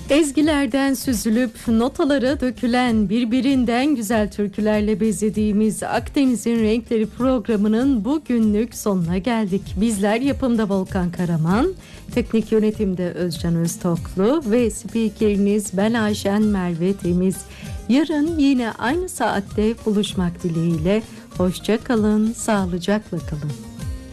Ezgilerden süzülüp notalara dökülen birbirinden güzel türkülerle bezediğimiz Akdeniz'in Renkleri programının bugünlük sonuna geldik. Bizler yapımda Volkan Karaman, teknik yönetimde Özcan Öztoklu ve spikeriniz ben Ayşen Merve Temiz. Yarın yine aynı saatte buluşmak dileğiyle. Hoşça kalın, sağlıcakla kalın.